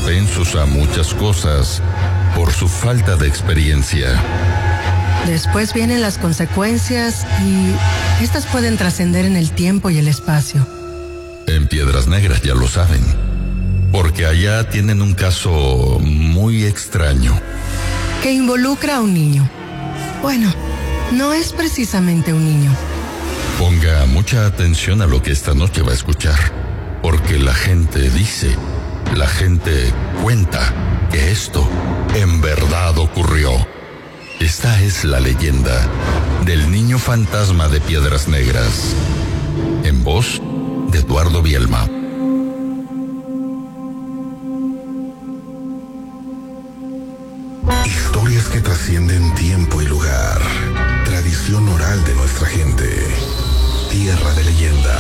propensos a muchas cosas por su falta de experiencia. Después vienen las consecuencias y estas pueden trascender en el tiempo y el espacio. En Piedras Negras ya lo saben, porque allá tienen un caso muy extraño. Que involucra a un niño. Bueno, no es precisamente un niño. Ponga mucha atención a lo que esta noche va a escuchar, porque la gente dice, la gente cuenta que esto en verdad ocurrió. Esta es la leyenda del niño fantasma de Piedras Negras, en voz de Eduardo Bielma. Historias que trascienden tiempo y lugar. Tradición oral de nuestra gente. Tierra de leyenda.